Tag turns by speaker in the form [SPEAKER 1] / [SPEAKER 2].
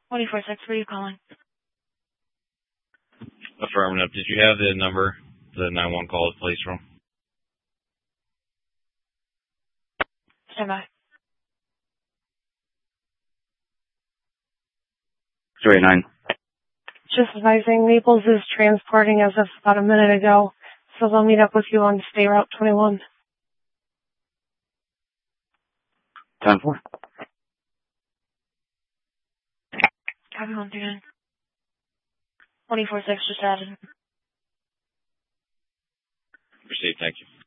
[SPEAKER 1] 24-6, where are you calling?
[SPEAKER 2] Affirmative. Did you have the number the 911 call was placed from?
[SPEAKER 1] Stand by.
[SPEAKER 3] 389.
[SPEAKER 1] Just advising, Naples is transporting as of about a minute ago, so they'll meet up with you on State Route 21.
[SPEAKER 3] 10-4.
[SPEAKER 1] Copy 139. 24-6 just added.
[SPEAKER 2] Received, thank you.